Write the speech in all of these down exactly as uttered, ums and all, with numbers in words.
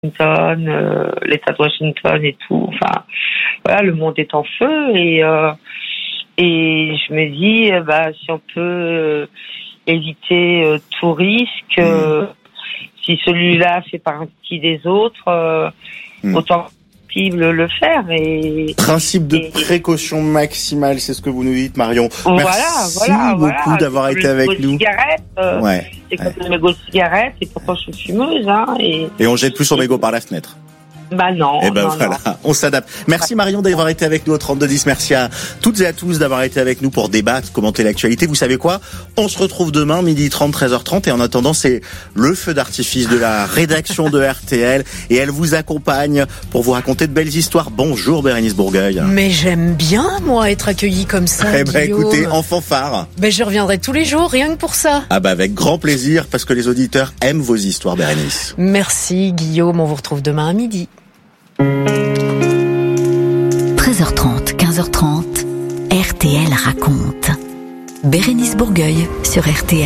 Washington, euh, l'État de Washington et tout. Enfin, voilà, le monde est en feu et euh, et je me dis, bah si on peut euh, éviter euh, tout risque, euh, si celui-là fait partie des autres, euh, mmh. autant possible le faire. Et principe de et, précaution maximale, c'est ce que vous nous dites, Marion. Voilà, Merci voilà, beaucoup voilà. d'avoir été avec nous. Euh, ouais, c'est comme ouais. le mégot de cigarette, et pourtant je suis fumeuse. Hein, et, et on jette plus son mégot par la fenêtre. Bah non. Et ben non, voilà, non. on s'adapte. Merci Marion d'avoir été avec nous au trente-deux dix. Merci à toutes et à tous d'avoir été avec nous pour débattre, commenter l'actualité. Vous savez quoi ? On se retrouve demain, midi trente, treize heures trente. Et en attendant, c'est le feu d'artifice de la rédaction de R T L. Et elle vous accompagne pour vous raconter de belles histoires. Bonjour Bérénice Bourgueil. Mais j'aime bien, moi, être accueillie comme ça, Eh ben Guillaume. écoutez, en fanfare. Ben je reviendrai tous les jours, rien que pour ça. Ah bah avec grand plaisir, parce que les auditeurs aiment vos histoires, Bérénice. Merci Guillaume, on vous retrouve demain à midi. treize heures trente, quinze heures trente, R T L raconte. Bérénice Bourgueil sur R T L.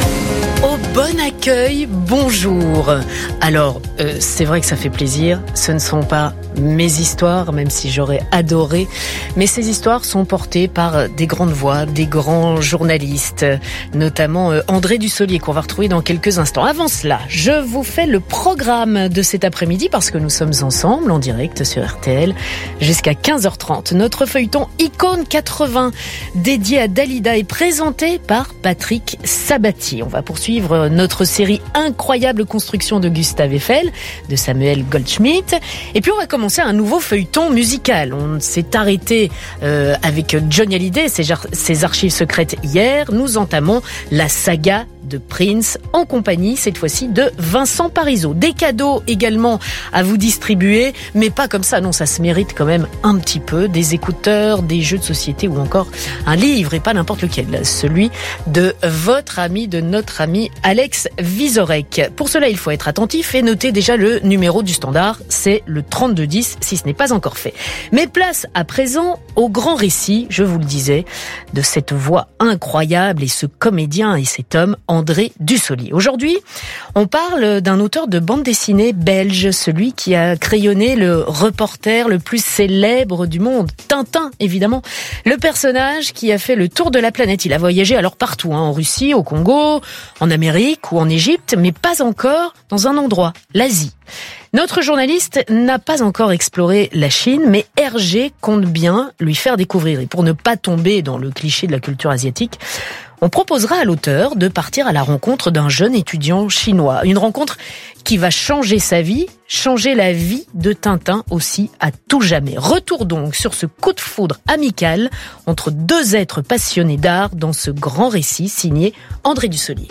Au bon accueil, bonjour. Alors, euh, c'est vrai que ça fait plaisir. Ce ne sont pas mes histoires, même si j'aurais adoré. Mais ces histoires sont portées par des grandes voix, des grands journalistes, notamment euh, André Dussolier, qu'on va retrouver dans quelques instants. Avant cela, je vous fais le programme de cet après-midi parce que nous sommes ensemble en direct sur R T L jusqu'à quinze heures trente. Notre feuilleton Icône quatre-vingts, dédié à Dalida, est présenté par Patrick Sabatier. On va poursuivre notre série Incroyable construction de Gustave Eiffel, de Samuel Goldschmidt. Et puis on va commencer un nouveau feuilleton musical. On s'est arrêté euh, avec Johnny Hallyday et ses, ses archives secrètes hier. Nous entamons la saga de Prince en compagnie, cette fois-ci, de Vincent Parisot. Des cadeaux également à vous distribuer, mais pas comme ça, non, ça se mérite quand même un petit peu. Des écouteurs, des jeux de société ou encore un livre, et pas n'importe lequel, celui de votre ami, de notre ami Alex Vizorek. Pour cela, il faut être attentif et noter déjà le numéro du standard, c'est le trente-deux dix, si ce n'est pas encore fait. Mais place à présent au grand récit, je vous le disais, de cette voix incroyable et ce comédien et cet homme, André Dussolier. Aujourd'hui, on parle d'un auteur de bande dessinée belge, celui qui a crayonné le reporter le plus célèbre du monde, Tintin, évidemment. Le personnage qui a fait le tour de la planète. Il a voyagé alors partout, hein, en Russie, au Congo, en Amérique ou en Égypte, mais pas encore dans un endroit, l'Asie. Notre journaliste n'a pas encore exploré la Chine, mais Hergé compte bien lui faire découvrir. Et pour ne pas tomber dans le cliché de la culture asiatique, on proposera à l'auteur de partir à la rencontre d'un jeune étudiant chinois. Une rencontre qui va changer sa vie, changer la vie de Tintin aussi à tout jamais. Retour donc sur ce coup de foudre amical entre deux êtres passionnés d'art dans ce grand récit signé André Dussolier.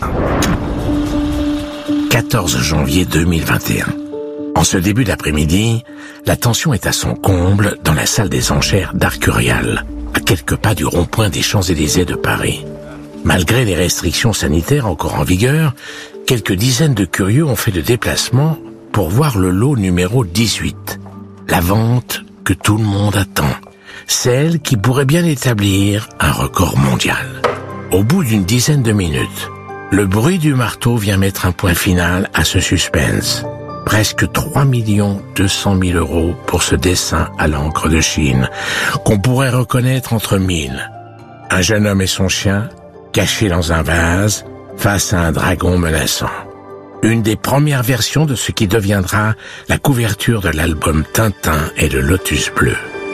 quatorze janvier deux mille vingt et un. En ce début d'après-midi, la tension est à son comble dans la salle des enchères d'Arcurial, à quelques pas du rond-point des Champs-Élysées de Paris. Malgré les restrictions sanitaires encore en vigueur, quelques dizaines de curieux ont fait le déplacement pour voir le lot numéro dix-huit. La vente que tout le monde attend. Celle qui pourrait bien établir un record mondial. Au bout d'une dizaine de minutes, le bruit du marteau vient mettre un point final à ce suspense. Presque trois millions deux cent mille euros pour ce dessin à l'encre de Chine, qu'on pourrait reconnaître entre mille. Un jeune homme et son chien, cachés dans un vase, face à un dragon menaçant. Une des premières versions de ce qui deviendra la couverture de l'album Tintin et le Lotus Bleu.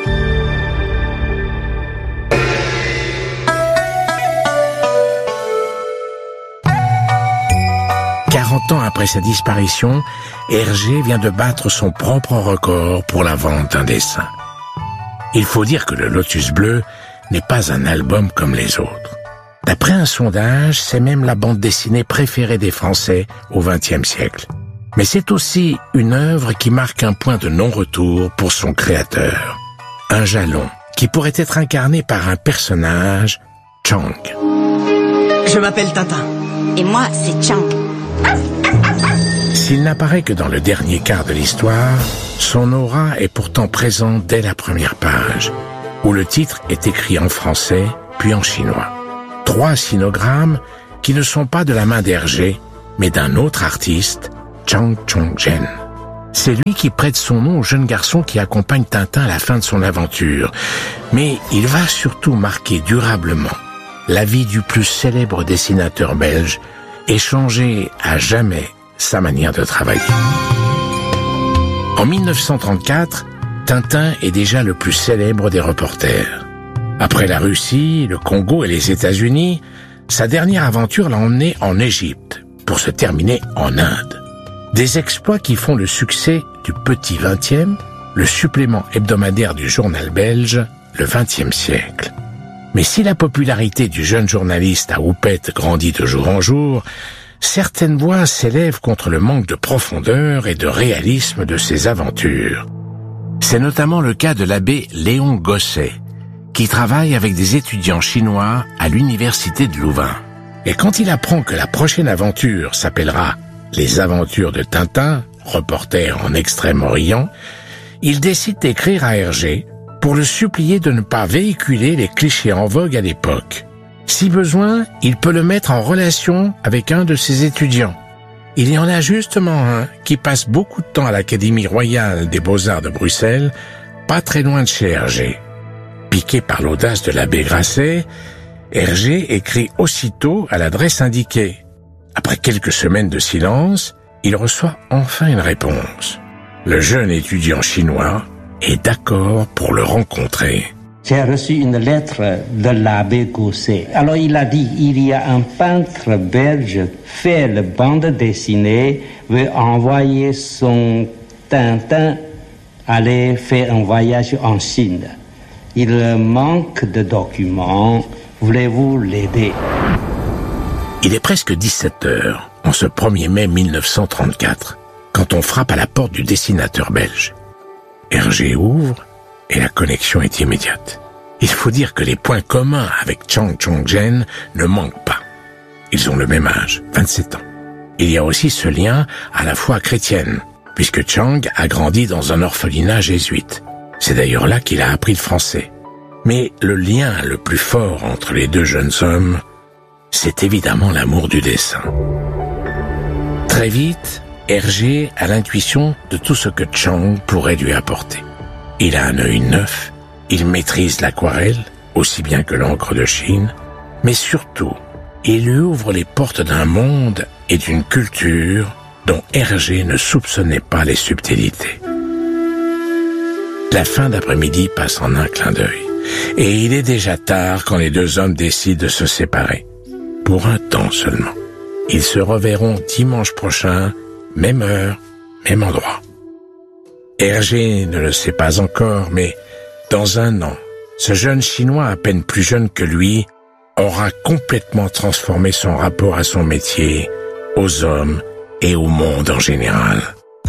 quarante ans après sa disparition, Hergé vient de battre son propre record pour la vente d'un dessin. Il faut dire que le Lotus Bleu n'est pas un album comme les autres. D'après un sondage, c'est même la bande dessinée préférée des Français au vingtième siècle. Mais c'est aussi une œuvre qui marque un point de non-retour pour son créateur. Un jalon qui pourrait être incarné par un personnage, Chang. Je m'appelle Tintin. Et moi, c'est Chang. S'il n'apparaît que dans le dernier quart de l'histoire, son aura est pourtant présente dès la première page, où le titre est écrit en français puis en chinois. Trois sinogrammes qui ne sont pas de la main d'Hergé, mais d'un autre artiste, Chang Chong-jen. C'est lui qui prête son nom au jeune garçon qui accompagne Tintin à la fin de son aventure. Mais il va surtout marquer durablement la vie du plus célèbre dessinateur belge et changer à jamais sa manière de travailler. En mille neuf cent trente-quatre, Tintin est déjà le plus célèbre des reporters. Après la Russie, le Congo et les États-Unis, sa dernière aventure l'a emmené en Égypte, pour se terminer en Inde. Des exploits qui font le succès du Petit vingtième, le supplément hebdomadaire du journal belge, le vingtième siècle. Mais si la popularité du jeune journaliste à houppette grandit de jour en jour, certaines voix s'élèvent contre le manque de profondeur et de réalisme de ses aventures. C'est notamment le cas de l'abbé Léon Gosset, qui travaille avec des étudiants chinois à l'université de Louvain. Et quand il apprend que la prochaine aventure s'appellera « Les aventures de Tintin », reporter en Extrême-Orient, il décide d'écrire à Hergé pour le supplier de ne pas véhiculer les clichés en vogue à l'époque. Si besoin, il peut le mettre en relation avec un de ses étudiants. Il y en a justement un qui passe beaucoup de temps à l'Académie royale des beaux-arts de Bruxelles, pas très loin de chez Hergé. Piqué par l'audace de l'abbé Grasset, Hergé écrit aussitôt à l'adresse indiquée. Après quelques semaines de silence, il reçoit enfin une réponse. Le jeune étudiant chinois est d'accord pour le rencontrer. J'ai reçu une lettre de l'abbé Gosset. Alors il a dit, il y a un peintre belge fait le bande dessinée, veut envoyer son Tintin aller faire un voyage en Chine. Il manque de documents. Voulez-vous l'aider? Il est presque dix-sept heures, en ce premier mai mille neuf cent trente-quatre, quand on frappe à la porte du dessinateur belge. Hergé ouvre et la connexion est immédiate. Il faut dire que les points communs avec Chang Chong-jen ne manquent pas. Ils ont le même âge, vingt-sept ans. Il y a aussi ce lien à la foi chrétienne, puisque Chang a grandi dans un orphelinat jésuite. C'est d'ailleurs là qu'il a appris le français. Mais le lien le plus fort entre les deux jeunes hommes, c'est évidemment l'amour du dessin. Très vite, Hergé a l'intuition de tout ce que Chang pourrait lui apporter. Il a un œil neuf, il maîtrise l'aquarelle, aussi bien que l'encre de Chine, mais surtout, il lui ouvre les portes d'un monde et d'une culture dont Hergé ne soupçonnait pas les subtilités. La fin d'après-midi passe en un clin d'œil, et il est déjà tard quand les deux hommes décident de se séparer. Pour un temps seulement. Ils se reverront dimanche prochain, même heure, même endroit. Hergé ne le sait pas encore, mais dans un an, ce jeune Chinois à peine plus jeune que lui aura complètement transformé son rapport à son métier, aux hommes et au monde en général.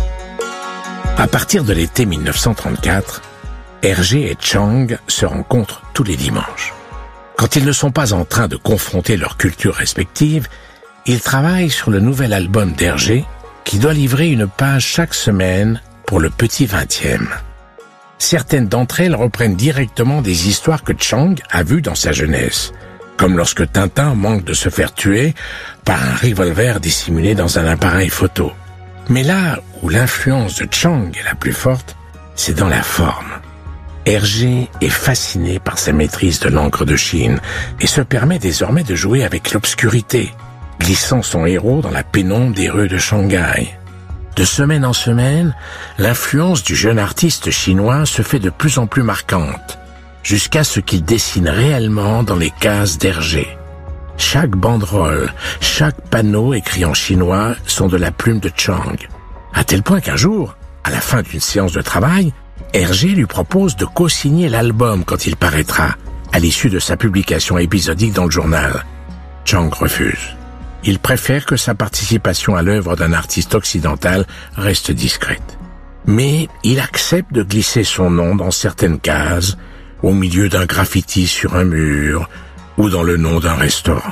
À partir de l'été mille neuf cent trente-quatre, Hergé et Chang se rencontrent tous les dimanches. Quand ils ne sont pas en train de confronter leurs cultures respectives, ils travaillent sur le nouvel album d'Hergé qui doit livrer une page chaque semaine pour le Petit vingtième. Certaines d'entre elles reprennent directement des histoires que Chang a vues dans sa jeunesse, comme lorsque Tintin manque de se faire tuer par un revolver dissimulé dans un appareil photo. Mais là où l'influence de Chang est la plus forte, c'est dans la forme. Hergé est fasciné par sa maîtrise de l'encre de Chine et se permet désormais de jouer avec l'obscurité, glissant son héros dans la pénombre des rues de Shanghai. De semaine en semaine, l'influence du jeune artiste chinois se fait de plus en plus marquante, jusqu'à ce qu'il dessine réellement dans les cases d'Hergé. Chaque banderole, chaque panneau écrit en chinois sont de la plume de Chang, à tel point qu'un jour, à la fin d'une séance de travail, Hergé lui propose de co-signer l'album quand il paraîtra, à l'issue de sa publication épisodique dans le journal. Chang refuse. Il préfère que sa participation à l'œuvre d'un artiste occidental reste discrète. Mais il accepte de glisser son nom dans certaines cases, au milieu d'un graffiti sur un mur, ou dans le nom d'un restaurant.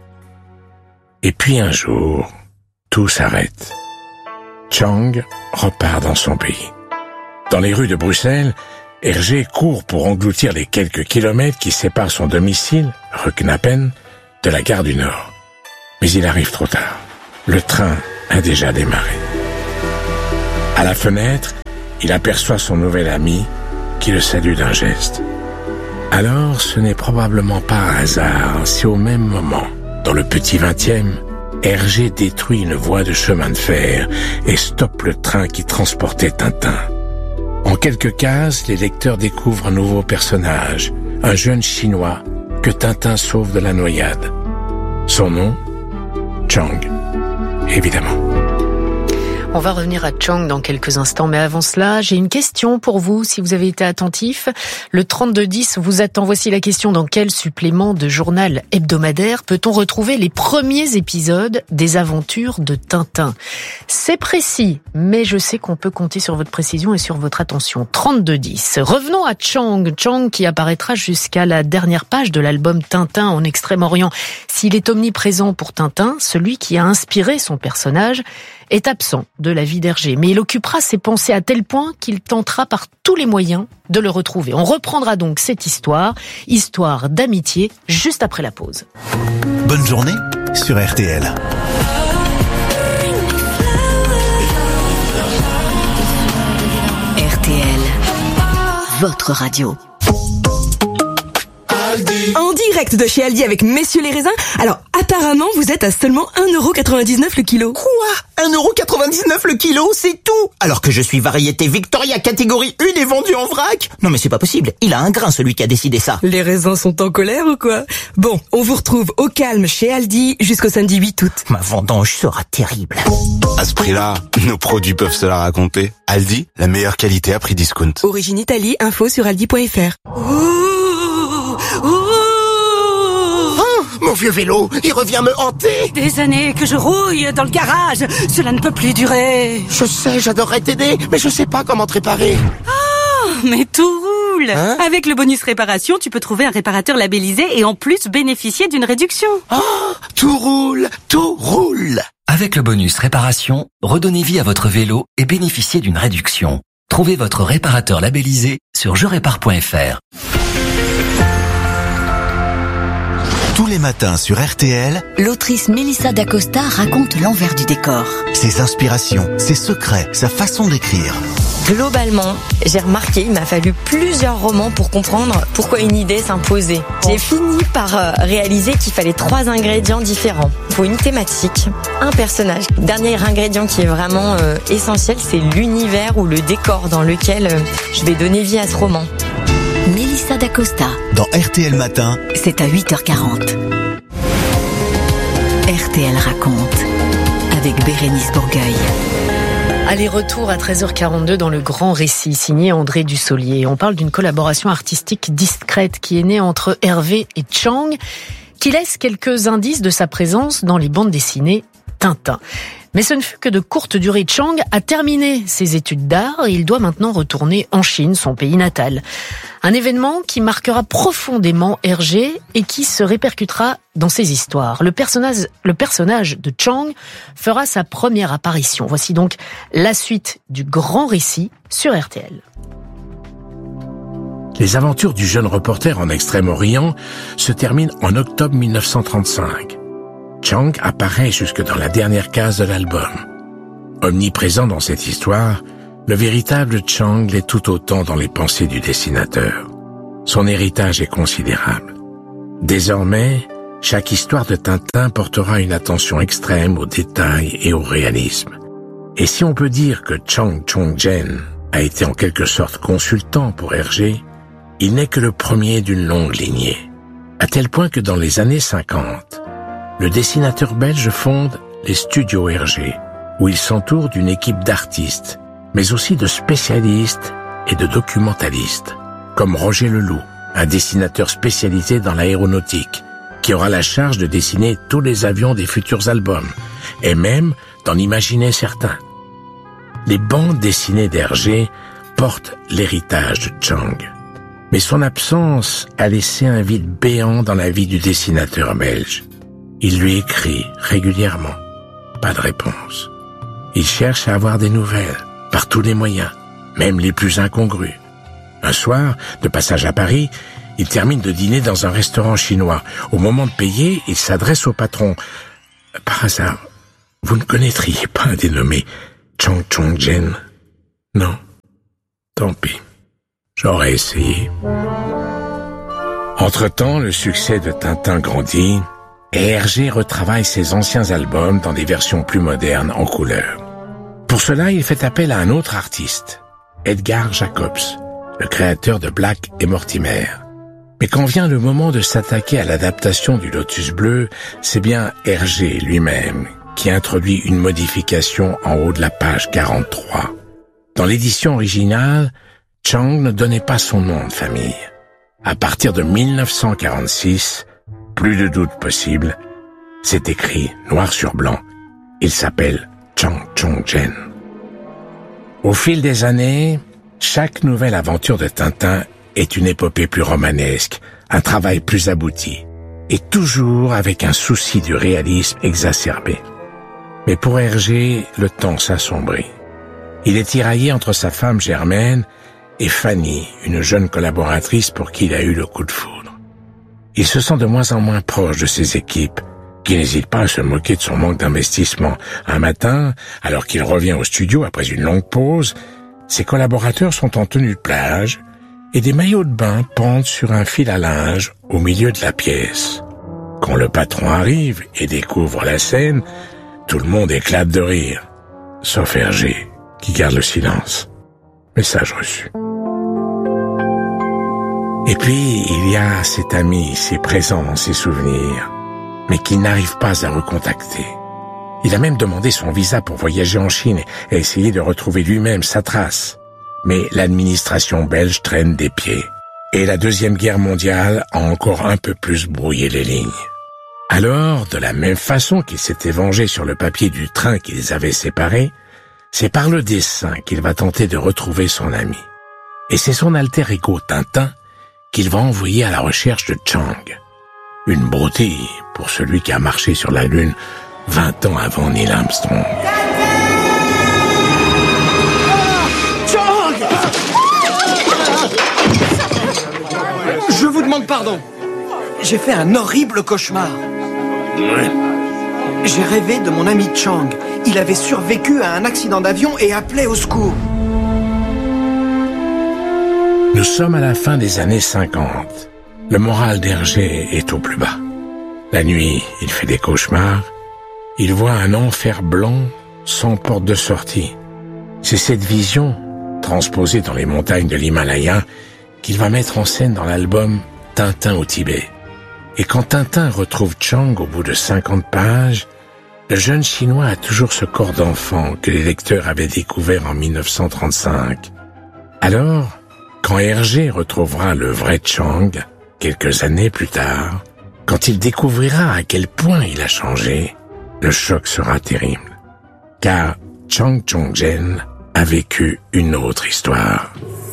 Et puis un jour, tout s'arrête. Chang repart dans son pays. Dans les rues de Bruxelles, Hergé court pour engloutir les quelques kilomètres qui séparent son domicile, rue Knappen, de la gare du Nord. Mais il arrive trop tard. Le train a déjà démarré. À la fenêtre, il aperçoit son nouvel ami qui le salue d'un geste. Alors, ce n'est probablement pas un hasard si au même moment, dans le petit vingtième, Hergé détruit une voie de chemin de fer et stoppe le train qui transportait Tintin. En quelques cases, les lecteurs découvrent un nouveau personnage, un jeune Chinois que Tintin sauve de la noyade. Son nom, Chang, évidemment. On va revenir à Chang dans quelques instants, mais avant cela, j'ai une question pour vous, si vous avez été attentif. Le trente-deux dix vous attend. Voici la question: dans quel supplément de journal hebdomadaire peut-on retrouver les premiers épisodes des aventures de Tintin? C'est précis, mais je sais qu'on peut compter sur votre précision et sur votre attention. trente-deux dix. Revenons à Chang. Chang qui apparaîtra jusqu'à la dernière page de l'album Tintin en Extrême-Orient. S'il est omniprésent pour Tintin, celui qui a inspiré son personnage est absent de la vie d'Hergé, mais il occupera ses pensées à tel point qu'il tentera par tous les moyens de le retrouver. On reprendra donc cette histoire, histoire d'amitié, juste après la pause. Bonne journée sur R T L. R T L, votre radio. En direct de chez Aldi avec messieurs les raisins. Alors, apparemment, vous êtes à seulement un euro quatre-vingt-dix-neuf le kilo. Quoi? un euro quatre-vingt-dix-neuf le kilo, c'est tout? Alors que je suis variété Victoria catégorie un et vendu en vrac? Non mais c'est pas possible, il a un grain celui qui a décidé ça. Les raisins sont en colère ou quoi? Bon, on vous retrouve au calme chez Aldi jusqu'au samedi huit août. Ma vendange sera terrible. À ce prix-là, nos produits peuvent se la raconter. Aldi, la meilleure qualité à prix discount. Origine Italie, info sur aldi point f r. Mon vieux vélo, il revient me hanter. Des années que je rouille dans le garage, cela ne peut plus durer. Je sais, j'adorerais t'aider, mais je sais pas comment te réparer. Oh, mais tout roule. Hein? Avec le bonus réparation, tu peux trouver un réparateur labellisé et en plus bénéficier d'une réduction. Oh, tout roule, tout roule. Avec le bonus réparation, redonnez vie à votre vélo et bénéficiez d'une réduction. Trouvez votre réparateur labellisé sur je répare point f r. Tous les matins sur R T L, l'autrice Melissa d'Acosta raconte l'envers du décor. Ses inspirations, ses secrets, sa façon d'écrire. Globalement, j'ai remarqué, il m'a fallu plusieurs romans pour comprendre pourquoi une idée s'imposait. J'ai fini par euh, réaliser qu'il fallait trois ingrédients différents. Il faut une thématique, un personnage. Dernier ingrédient qui est vraiment euh, essentiel, c'est l'univers ou le décor dans lequel euh, je vais donner vie à ce roman. Melissa d'Acosta. Dans R T L Matin, c'est à huit heures quarante. R T L raconte avec Bérénice Bourgueil. Allez, retour à treize heures quarante-deux dans le grand récit signé André Dussolier. On parle d'une collaboration artistique discrète qui est née entre Hervé et Chang, qui laisse quelques indices de sa présence dans les bandes dessinées Tintin. Mais ce ne fut que de courte durée. Chang a terminé ses études d'art et il doit maintenant retourner en Chine, son pays natal. Un événement qui marquera profondément Hergé et qui se répercutera dans ses histoires. Le personnage, le personnage de Chang fera sa première apparition. Voici donc la suite du grand récit sur R T L. Les aventures du jeune reporter en Extrême-Orient se terminent en octobre mille neuf cent trente-cinq. Chang apparaît jusque dans la dernière case de l'album. Omniprésent dans cette histoire, le véritable Chang l'est tout autant dans les pensées du dessinateur. Son héritage est considérable. Désormais, chaque histoire de Tintin portera une attention extrême aux détails et au réalisme. Et si on peut dire que Chang Chong-jen a été en quelque sorte consultant pour Hergé, il n'est que le premier d'une longue lignée. À tel point que dans les années cinquante, le dessinateur belge fonde les Studios Hergé, où il s'entoure d'une équipe d'artistes, mais aussi de spécialistes et de documentalistes, comme Roger Leloup, un dessinateur spécialisé dans l'aéronautique, qui aura la charge de dessiner tous les avions des futurs albums, et même d'en imaginer certains. Les bandes dessinées d'Hergé portent l'héritage de Chang. Mais son absence a laissé un vide béant dans la vie du dessinateur belge. Il lui écrit régulièrement. Pas de réponse. Il cherche à avoir des nouvelles, par tous les moyens, même les plus incongrus. Un soir, de passage à Paris, il termine de dîner dans un restaurant chinois. Au moment de payer, il s'adresse au patron. Par hasard, vous ne connaîtriez pas un dénommé Chang Chong-jen? Non, tant pis. J'aurais essayé. Entre-temps, le succès de Tintin grandit et Hergé retravaille ses anciens albums dans des versions plus modernes en couleur. Pour cela, il fait appel à un autre artiste, Edgar Jacobs, le créateur de Black et Mortimer. Mais quand vient le moment de s'attaquer à l'adaptation du Lotus bleu, c'est bien Hergé lui-même qui introduit une modification en haut de la page quarante-trois. Dans l'édition originale, Chang ne donnait pas son nom de famille. À partir de mille neuf cent quarante-six, plus de doute possible, c'est écrit noir sur blanc. Il s'appelle Chang Chong-jen. Au fil des années, chaque nouvelle aventure de Tintin est une épopée plus romanesque, un travail plus abouti, et toujours avec un souci du réalisme exacerbé. Mais pour Hergé, le temps s'assombrit. Il est tiraillé entre sa femme Germaine et Fanny, une jeune collaboratrice pour qui il a eu le coup de foudre. Il se sent de moins en moins proche de ses équipes, qui n'hésitent pas à se moquer de son manque d'investissement. Un matin, alors qu'il revient au studio après une longue pause, ses collaborateurs sont en tenue de plage et des maillots de bain pendent sur un fil à linge au milieu de la pièce. Quand le patron arrive et découvre la scène, tout le monde éclate de rire, sauf Hergé, qui garde le silence. Message reçu. Et puis, il y a cet ami, si présent dans ses souvenirs, mais qui n'arrive pas à recontacter. Il a même demandé son visa pour voyager en Chine et essayer de retrouver lui-même sa trace. Mais l'administration belge traîne des pieds. Et la Deuxième Guerre mondiale a encore un peu plus brouillé les lignes. Alors, de la même façon qu'il s'était vengé sur le papier du train qui les avait séparés, c'est par le dessin qu'il va tenter de retrouver son ami. Et c'est son alter ego Tintin qu'il va envoyer à la recherche de Chang. Une broutille pour celui qui a marché sur la Lune vingt ans avant Neil Armstrong. Chang! Je vous demande pardon. J'ai fait un horrible cauchemar. Ouais. J'ai rêvé de mon ami Chang. Il avait survécu à un accident d'avion et appelait au secours. Nous sommes à la fin des années cinquante. Le moral d'Hergé est au plus bas. La nuit, il fait des cauchemars. Il voit un enfer blanc sans porte de sortie. C'est cette vision, transposée dans les montagnes de l'Himalaya, qu'il va mettre en scène dans l'album Tintin au Tibet. Et quand Tintin retrouve Chang au bout de cinquante pages, le jeune Chinois a toujours ce corps d'enfant que les lecteurs avaient découvert en mille neuf cent trente-cinq. Alors, quand Hergé retrouvera le vrai Chang, quelques années plus tard, quand il découvrira à quel point il a changé, le choc sera terrible. Car Chang Chong-jen a vécu une autre histoire.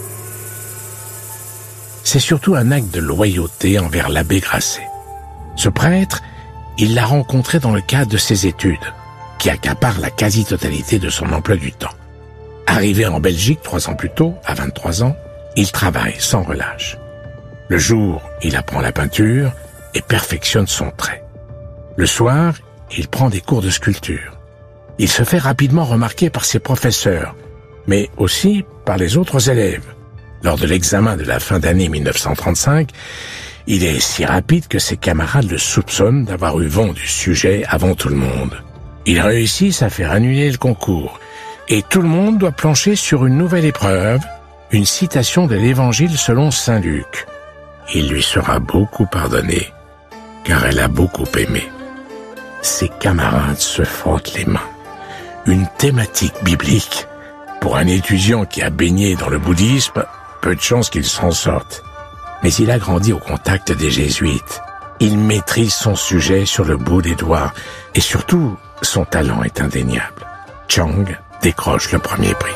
C'est surtout un acte de loyauté envers l'abbé Grasset. Ce prêtre, il l'a rencontré dans le cadre de ses études, qui accaparent la quasi-totalité de son emploi du temps. Arrivé en Belgique trois ans plus tôt, à vingt-trois ans, il travaille sans relâche. Le jour, il apprend la peinture et perfectionne son trait. Le soir, il prend des cours de sculpture. Il se fait rapidement remarquer par ses professeurs, mais aussi par les autres élèves. Lors de l'examen de la fin d'année mille neuf cent trente-cinq, il est si rapide que ses camarades le soupçonnent d'avoir eu vent du sujet avant tout le monde. Ils réussissent à faire annuler le concours, et tout le monde doit plancher sur une nouvelle épreuve, une citation de l'Évangile selon saint Luc. Il lui sera beaucoup pardonné, car elle a beaucoup aimé. Ses camarades se frottent les mains. Une thématique biblique, pour un étudiant qui a baigné dans le bouddhisme, peu de chance qu'il s'en sorte. Mais il a grandi au contact des jésuites. Il maîtrise son sujet sur le bout des doigts, et surtout, son talent est indéniable. Chang décroche le premier prix.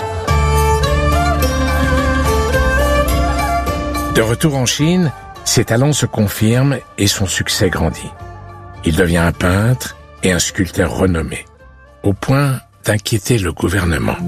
De retour en Chine, ses talents se confirment et son succès grandit. Il devient un peintre et un sculpteur renommé, au point d'inquiéter le gouvernement.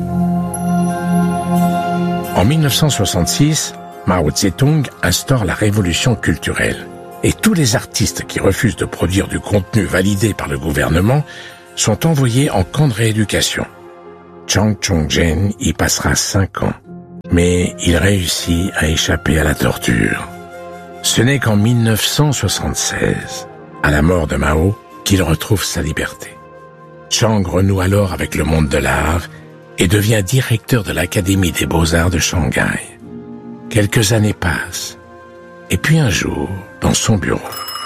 En mille neuf cent soixante-six, Mao Tse-tung instaure la révolution culturelle, et tous les artistes qui refusent de produire du contenu validé par le gouvernement sont envoyés en camp de rééducation. Chang Chong-jen y passera cinq ans, mais il réussit à échapper à la torture. Ce n'est qu'en mille neuf cent soixante-seize, à la mort de Mao, qu'il retrouve sa liberté. Chang renoue alors avec le monde de l'art et devient directeur de l'Académie des Beaux-Arts de Shanghai. Quelques années passent, et puis un jour, dans son bureau,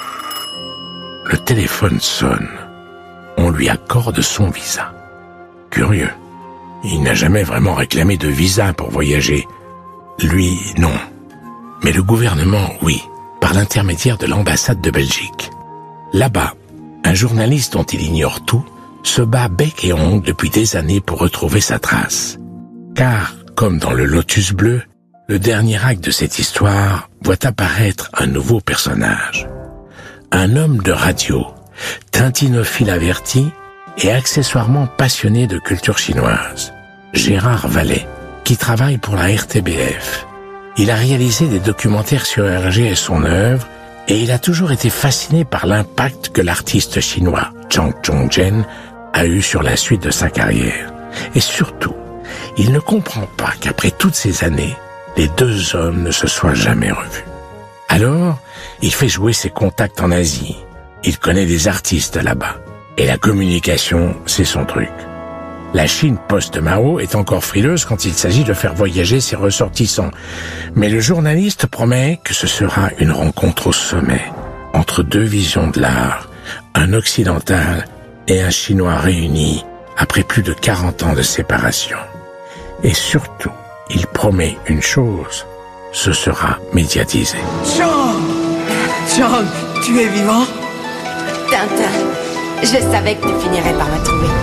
le téléphone sonne. On lui accorde son visa. Curieux. Il n'a jamais vraiment réclamé de visa pour voyager. Lui, non. Mais le gouvernement, oui, par l'intermédiaire de l'ambassade de Belgique. Là-bas, un journaliste dont il ignore tout se bat bec et ongles depuis des années pour retrouver sa trace. Car, comme dans le Lotus bleu, le dernier acte de cette histoire voit apparaître un nouveau personnage. Un homme de radio, tintinophile averti et accessoirement passionné de culture chinoise. Gérard Vallet, qui travaille pour la R T B F. Il a réalisé des documentaires sur Hergé et son œuvre, et il a toujours été fasciné par l'impact que l'artiste chinois Chang Chong-jen a eu sur la suite de sa carrière. Et surtout, il ne comprend pas qu'après toutes ces années, les deux hommes ne se soient jamais revus. Alors, il fait jouer ses contacts en Asie. Il connaît des artistes là-bas. Et la communication, c'est son truc. La Chine post-Mao est encore frileuse quand il s'agit de faire voyager ses ressortissants. Mais le journaliste promet que ce sera une rencontre au sommet, entre deux visions de l'art, un occidental et un chinois réunis après plus de quarante ans de séparation. Et surtout, il promet une chose, ce sera médiatisé. Chang! Chang, tu es vivant? Tintin, je savais que tu finirais par me trouver.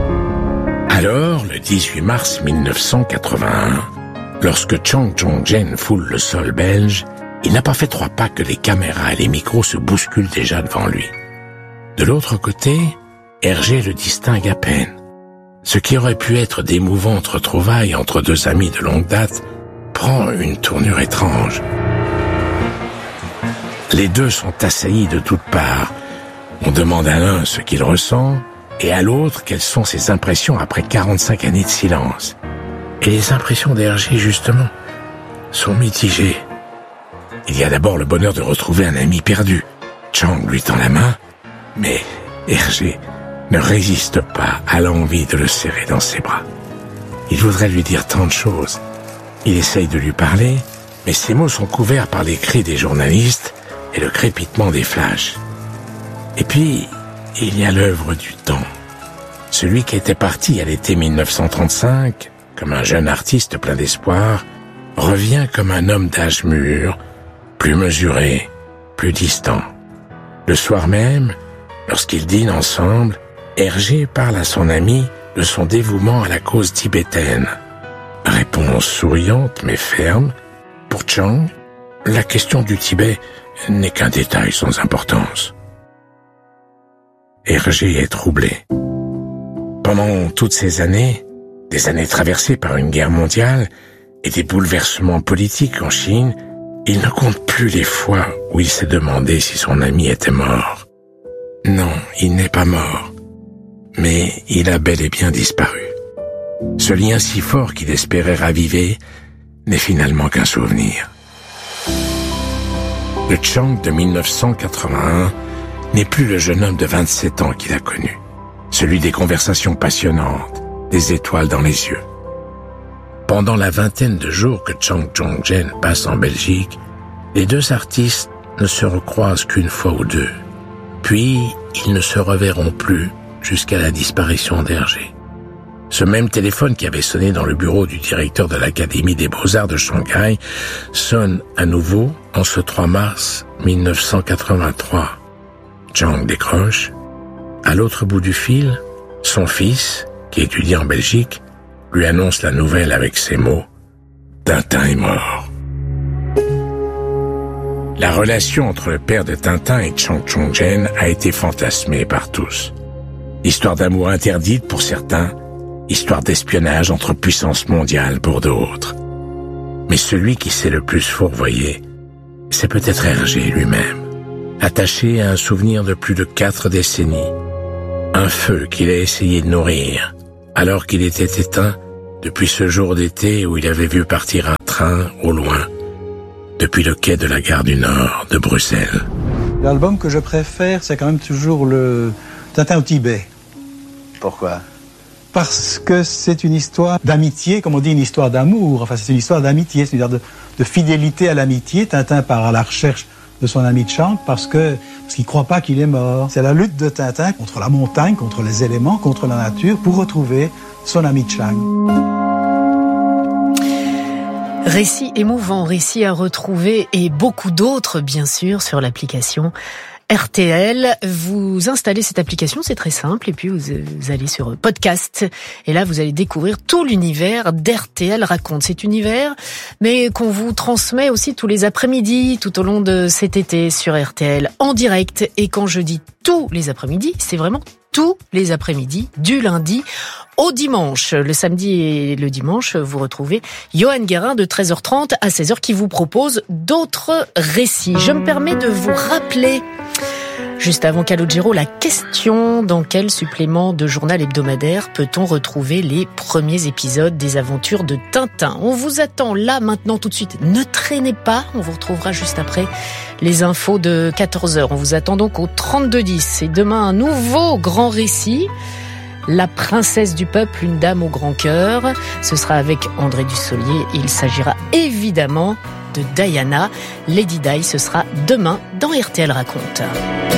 Alors, le dix-huit mars mille neuf cent quatre-vingt-un, lorsque Chang Chong-jen foule le sol belge, il n'a pas fait trois pas que les caméras et les micros se bousculent déjà devant lui. De l'autre côté, Hergé le distingue à peine. Ce qui aurait pu être d'émouvantes retrouvailles entre deux amis de longue date prend une tournure étrange. Les deux sont assaillis de toutes parts. On demande à l'un ce qu'il ressent et à l'autre quelles sont ses impressions après quarante-cinq années de silence. Et les impressions d'Hergé, justement, sont mitigées. Il y a d'abord le bonheur de retrouver un ami perdu. Chang lui tend la main, mais Hergé ne résiste pas à l'envie de le serrer dans ses bras. Il voudrait lui dire tant de choses. Il essaye de lui parler, mais ses mots sont couverts par les cris des journalistes et le crépitement des flashs. Et puis, il y a l'œuvre du temps. Celui qui était parti à l'été mille neuf cent trente-cinq, comme un jeune artiste plein d'espoir, revient comme un homme d'âge mûr, plus mesuré, plus distant. Le soir même, lorsqu'ils dînent ensemble, Hergé parle à son ami de son dévouement à la cause tibétaine. Réponse souriante mais ferme. Pour Chang, la question du Tibet n'est qu'un détail sans importance. Hergé est troublé. Pendant toutes ces années, des années traversées par une guerre mondiale et des bouleversements politiques en Chine, il ne compte plus les fois où il s'est demandé si son ami était mort. Non, il n'est pas mort, mais il a bel et bien disparu. Ce lien si fort qu'il espérait raviver n'est finalement qu'un souvenir. Le Chang de mille neuf cent quatre-vingt-un n'est plus le jeune homme de vingt-sept ans qu'il a connu, celui des conversations passionnantes, des étoiles dans les yeux. Pendant la vingtaine de jours que Chang Chong-jen passe en Belgique, les deux artistes ne se recroisent qu'une fois ou deux. Puis, ils ne se reverront plus jusqu'à la disparition d'Hergé. Ce même téléphone qui avait sonné dans le bureau du directeur de l'Académie des Beaux-Arts de Shanghai sonne à nouveau en ce trois mars mille neuf cent quatre-vingt-trois. Chang décroche. À l'autre bout du fil, son fils, qui étudie en Belgique, lui annonce la nouvelle avec ces mots « Tintin est mort ». La relation entre le père de Tintin et Chang Chong-jen a été fantasmée par tous. Histoire d'amour interdite pour certains, histoire d'espionnage entre puissances mondiales pour d'autres. Mais celui qui s'est le plus fourvoyé, c'est peut-être Hergé lui-même, attaché à un souvenir de plus de quatre décennies. Un feu qu'il a essayé de nourrir, alors qu'il était éteint depuis ce jour d'été où il avait vu partir un train au loin, depuis le quai de la gare du Nord de Bruxelles. L'album que je préfère, c'est quand même toujours le Tintin au Tibet. Pourquoi ? Parce que c'est une histoire d'amitié, comme on dit, une histoire d'amour. Enfin, c'est une histoire d'amitié, c'est une histoire de, de fidélité à l'amitié. Tintin part à la recherche de son ami Chang parce que parce qu'il croit pas qu'il est mort. C'est la lutte de Tintin contre la montagne, contre les éléments, contre la nature, pour retrouver son ami Chang. Récit émouvant, récit à retrouver et beaucoup d'autres, bien sûr, sur l'application R T L. Vous installez cette application, c'est très simple, et puis vous, vous allez sur podcast, et là vous allez découvrir tout l'univers d'R T L Raconte. Cet univers, mais qu'on vous transmet aussi tous les après-midi, tout au long de cet été sur R T L, en direct. Et quand je dis tous les après-midi, c'est vraiment tous les après-midi, du lundi au dimanche. Le samedi et le dimanche, vous retrouvez Johan Guérin de treize heures trente à seize heures qui vous propose d'autres récits. Je me permets de vous rappeler, juste avant Calogero, la question: dans quel supplément de journal hebdomadaire peut-on retrouver les premiers épisodes des aventures de Tintin? On vous attend là, maintenant, tout de suite. Ne traînez pas, on vous retrouvera juste après les infos de quatorze heures. On vous attend donc au trente-deux dix. Et demain, un nouveau grand récit. La princesse du peuple, une dame au grand cœur. Ce sera avec André Dussolier. Il s'agira évidemment de Diana. Lady Di, ce sera demain dans R T L Raconte.